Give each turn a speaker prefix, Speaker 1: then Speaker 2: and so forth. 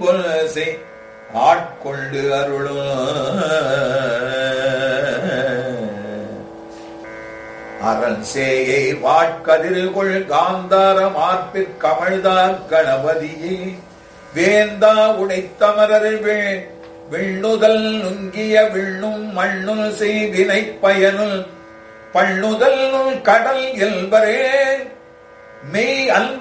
Speaker 1: பொல்சை ஆட்கொண்டு அருளும் அரண் சேயை வாட்கதிர்கொள் காந்தார மார்பிற் கமழ்தார் கணபதியே வேந்தா உடைத்தமரர் விண்ணுதல் நுங்கிய விண்ணும் மண்ணுல் செய்வினை பயனுள் பண்ணுதல் கடல் என்பரே மெய் அன்பு